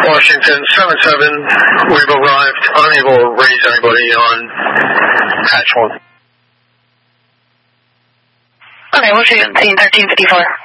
Washington 77, we've arrived, unable to raise anybody on hatch 1. Okay, we'll see you in 1354.